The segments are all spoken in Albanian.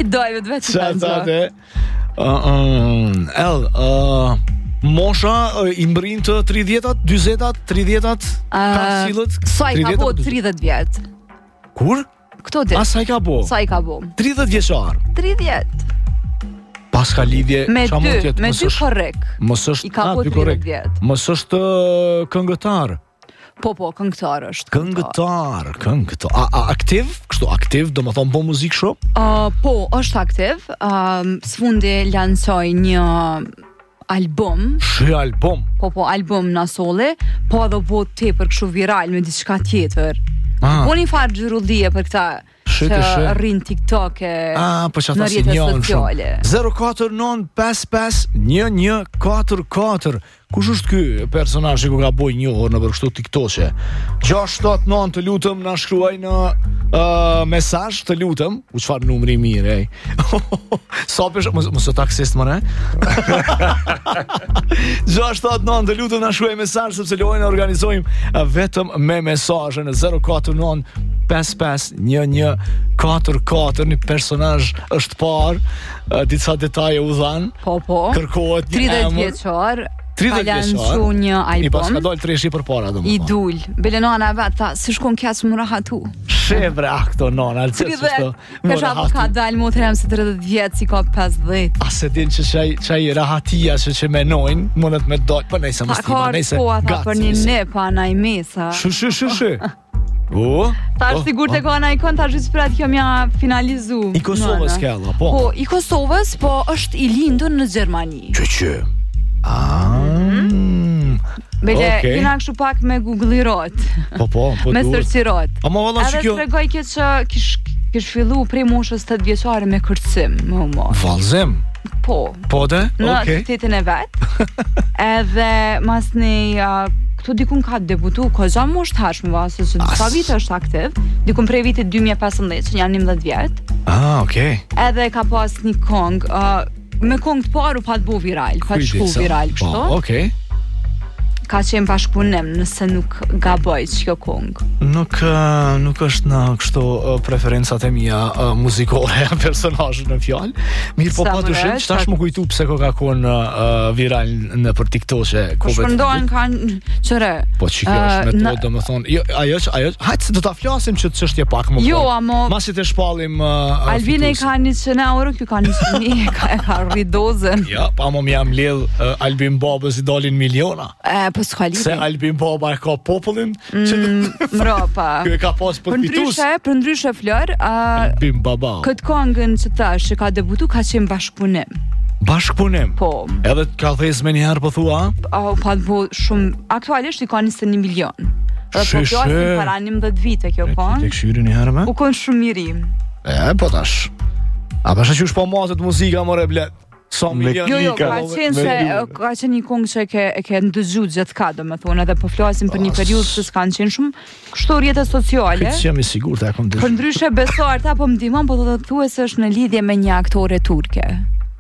dojmë të vetë. Mosha i mbrin të 30-at, 40-at, 30-at, ka silët? Sa i ka bo 30 vjet. Kur? Këto dit. Sa i ka bo? 30 vjeçar. 30. Pas ka lidhje me dy korrek. Mos është i ka bo 30 vjet. Mos është këngëtar. Po, këngëtar është. Këngëtar. Aktiv? Kështu aktiv, do më thonë po muzikë shumë? Po, është aktiv. S'fundi lansoj një album. Album? Po, album në soli, po edhe po tepër kështu viral me diçka tjetër. Po një farë gjërullije për këta që rrinë TikTok në rrjetet sociale. 049551144. Kush është ky personazh që ka boj një orë në për kështu TikTok-e? 679 të lutëm na shkruaj në mesazh, të lutëm. U çfarë numri i mirë, ej. Sa pesh mos të taksist më ne. 679 të lutëm na shkruaj mesazh sepse lojën e organizojmë vetëm me mesazhe në 049 551144. Një personazh është parë, disa detaje u dhan. Po. Kërkohet një 30 vjeçar. 30 vjeçar. Një album. I pas ka dalë treshi përpara domethënë. I dul. Belenona vet tha, si shkon kaq më rahatu. Shevra këto nona, alçesto. Ka dalë motrem se 30 vjet si ka 50. A se din që çaj rahatia që menojnë, mundet me dal, po nejse mos ti, nejse. Po ata për një ne pa anaj mesa. Shu. Tash sigurt e ka anaj kon tash sprat kjo mja finalizu. I Kosovës kella, po. Po, i Kosovës, po është i lindur në Gjermani. Që. Bele, jena kështu pak me Google-irot. Po. Me sërcirot. Edhe të regoj që kish fillu prej moshës 8 vjeçare me kërcim. Valzim? Po dhe? Në tetin e vetë. Edhe mas një këtu dikun ka debutu koza mosh tash më vasë që sa vite është aktiv. Dikun prej vitit 2015 që janë 11 vjet. Okej. Edhe ka pas një kong me kong të paru pa të bo viral, pa të shku viral kështu. Okej. Ka qenë bashkëpunim nëse nuk gaboj që kjo kong. Nuk është në kështu preferencat e mia muzikore personazhet në fjalë. Mirë, po patyshim, çtash më kujtu pse ka qenë viral në për TikTok-e. Po shpërndohen kanë çore. Po çka është metodë, domethënë, jo, ajo, hajtë do ta flasim që çështje pak më. Jo, amo. Masi të shpallim Albina i ka 100 euro, ky ka 100.000, ka rrit dozën. Ja, pa më jam mbledh Albin Babës i dalin miliona. Se Albin Baba ka popullin mrapa. Ky ka pas përfitus. Për ndryshe Flor, Albin Baba. Këtë kongën që tash që ka debutu ka qenë bashkëpunim. Bashkëpunim? Po. Edhe ka thes me njëherë po thua? Pa të bo shumë. Aktualisht i ka 21 milion. Dhe po flasim para 11 vite kjo kongë. Tek shyri njëherë me? U konë shumë mirim. Po tash. A pasha që është po matët muzika more blet. Jo, ka qenë një kongë që e ke ndëgju gjithë ka, do me thonë, edhe po flasim për një periudhë që s'kanë qenë shumë kështu rrjetet sociale. Këtë që jam i sigurt e kom dëshu. Për ndryshe besar ta po më dimon, po të thue se është në lidhje me një aktore turke.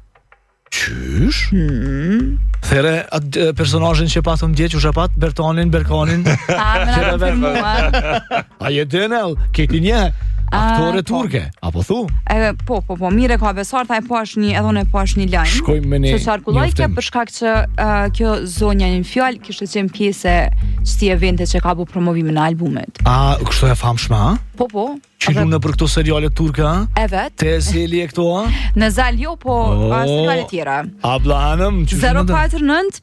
Qysh? There atë personazhin që patëm dje që shapat Berkanin me na konfirmuar. A je denel, këti një aktore turke, apo thu? Po, mire ka besar, ta e pash një, edhe unë e pash një lajm. Shkojmë me një që qarkullojke për shkak që kjo zonja një fjall kishte qenë pjesë qëti evente që ka bu promovimin në albumet. Kështu e famshme, ha? Po. Qyru në për këto seriale turke, ha? Evet. Te zeli e këto, ha? Në zal jo, po seriale tjera. Abla hanëm, 049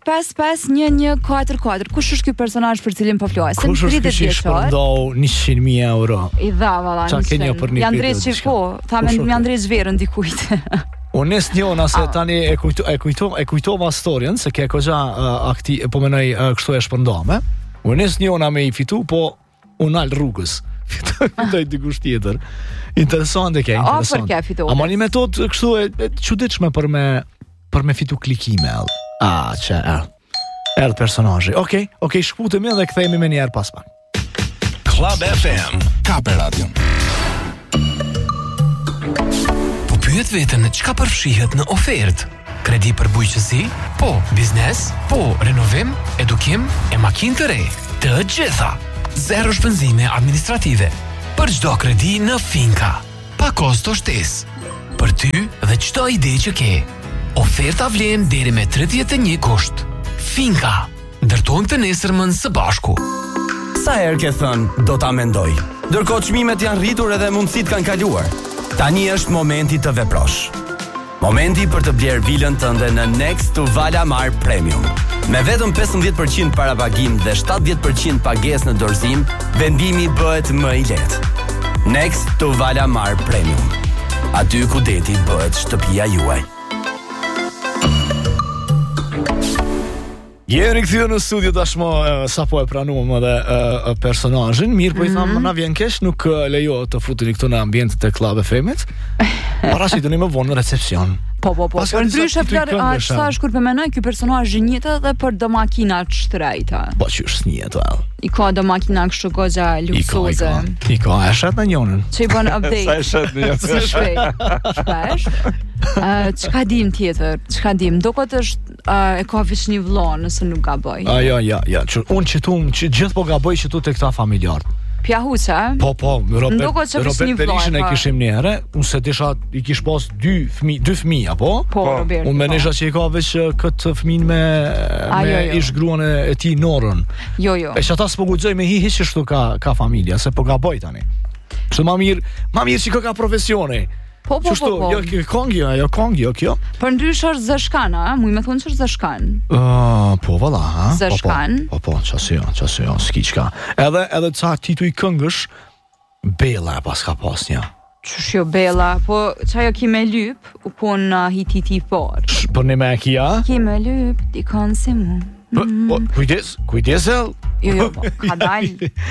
551144. Kush është ky personazh për cilin po flasim? Kush është ky që shpërndau 100.000 euro? I dha valla. Andrej Çipo, thamë me Andrej Zverën dikujt. Unë njona se tani e kujtova storien se ke goxha akti po menoj kështu e shpërndame. Unë njona me i fitu, po unal rrugës. Fitoj dikush tjetër. Interesante ke, interesante. Ama një metodë kështu e çuditshme për me fitu klikime. Erdh personazhi. Okej, shkputemi dhe kthehemi më njëherë pas pak. Club FM, Kape Radio. Po pyet veten çka përfshihet në ofertë? Kredi për bujqësi? Po. Biznes? Po. Renovim? Edukim? E makinë të re? Të gjitha. Zero shpenzime administrative. Për çdo kredi në Finka. Pa kosto shtesë. për ty dhe çdo ide që ke. Oferta vlen deri me 31 gusht. Finka, ndërtojmë të nesërmën së bashku. Sa herë ke thënë do ta mendoj. Ndërkohë çmimet janë rritur edhe mundësitë kanë kaluar. Tani është momenti të veprosh. Momenti për të bler vilën tënde në Next to Valamar Premium. Me vetëm 15% parapagim dhe 70% pagesë në dorëzim, vendimi bëhet më i lehtë. Next to Valamar Premium. Aty ku deti bëhet shtëpia juaj. Jemi rikthyer në studio tashmë, sapo e pranuam edhe personazhin. Mirë, po i tham, na vjen keq, nuk lejo të futeni këtu në ambientet e Club FM-it. Parashitoni më vonë në recepcion. Po, për ndryshe çfarë kur përmenoj ky personazh njëtë dhe për do makina të shtrejta. Po ç'është njëtë. I ka do makina kështu goxha luksoze. I ka e shet në njonën. Që i bën update. Sa e shet në njonën. Si shpesh. Çka dim tjetër? Çka dim? Dokot është e ka veç një vllon nëse nuk gaboj. Ja. Unë që gjithë po gaboj që tu te këta familjarët. Pjahuça? Po, Robert Berishën e kishim një herë, unë se disha i kish pas dy fëmijë, apo? Po, Robert. Unë menesha që i ka veç këtë fëmin me ish gruan e ti Norën. Jo. E që ata s'po guxoj me hiç që shtu ka familja, se po gaboj tani. Kështu ma mirë që ka profesioni. Po. Jo kongjo, kjo. Për ndrysh është Zeshkan, muj me thonë që është Zeshkan. Po, valla, ha? Zeshkan. Po, qasjo, s'ki qka. Edhe ca titu i këngësh, Bella e pas ka pas një. Qësh jo Bella, po qajo ki me lyp, u pun hititi por. Për një me kia? Ki me lyp, di kanë si mu. Po, kujdes e? Jo, ka dal.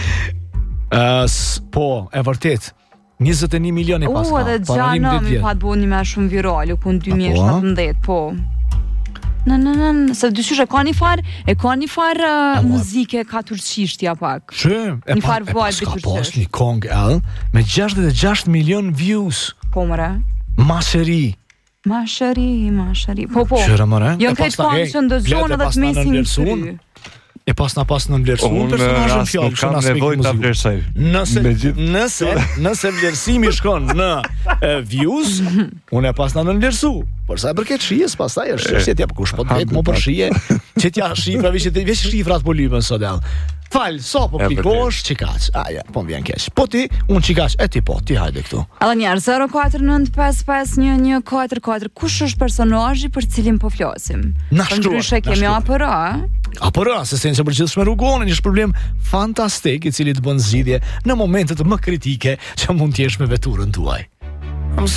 Po, e vërtet, 21 milion i pas ka. Edhe Gjana mi pa të bo një me shumë viral, u kun 2017, po. Se dyshysh e ka një farë muzike ka turqishtja pak. Një farë vajt s'ka pas një kong me 66 milion views. Po mëre. Masheri. Po. Qërë mëre. Jënë këtë fanë që ndëzonë edhe të mesin në fry. E pas në vlerësuar personazhin fjallë. Unë kam nevojë ta vlerësoj. Nëse vlerësimi shkon në views, unë e pas në vlerësu. Por sa e përket shijes, pastaj është çështje tjetër, kush po drejt më për shije, që t'ja shifrave që veç shifrat po lypen sot ell. Fal, sa po klikosh, çikaç. Po vjen keq. Po ti, unë çikaç, ti hajde këtu. Edhe një 049551144. Kush është personazhi për cilin po flasim? Ndryshe kemi APR, se se për gjithshme rrugonin, është problem fantastik i cili të bën zgjidhje në momentet më kritike që mund t'jesh me veturën tuaj.